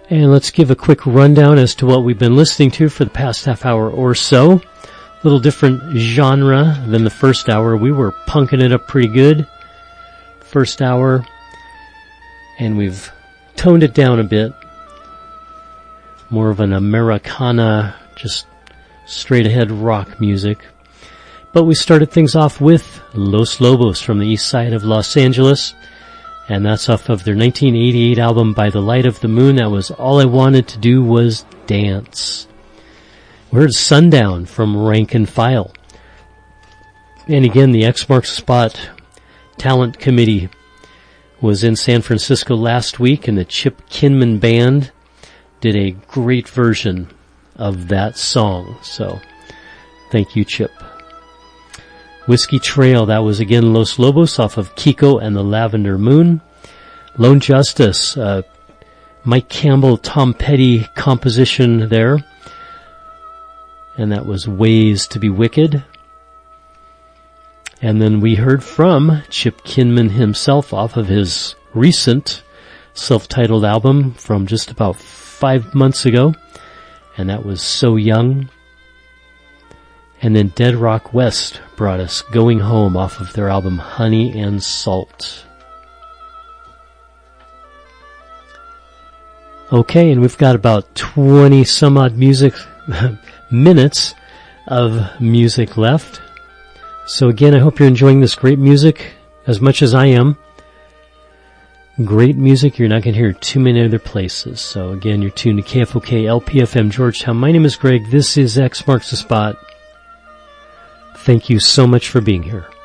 And let's give a quick rundown as to what we've been listening to for the past half hour or so. A little different genre than the first hour. We were punking it up pretty good first hour, and we've toned it down a bit. More of an Americana, just straight ahead rock music. But we started things off with Los Lobos from the east side of Los Angeles, and that's off of their 1988 album By the Light of the Moon. That was All I Wanted to Do Was Dance. We heard Sundown from Rank and File. And again, the X Marks the Spot Talent Committee was in San Francisco last week, and the Chip Kinman Band did a great version of that song. So, thank you, Chip. Whiskey Trail, that was again Los Lobos off of Kiko and the Lavender Moon. Lone Justice, Mike Campbell, Tom Petty composition there. And that was Ways to be Wicked. And then we heard from Chip Kinman himself off of his recent self-titled album from just about 5 months ago. And that was So Young. And then Dead Rock West brought us Going Home off of their album Honey and Salt. Okay, and we've got about 20 some odd minutes of music left. So again, I hope you're enjoying this great music as much as I am. Great music you're not going to hear too many other places. So again, you're tuned to KFOK LPFM Georgetown. My name is Greg. This is X Marks the Spot. Thank you so much for being here.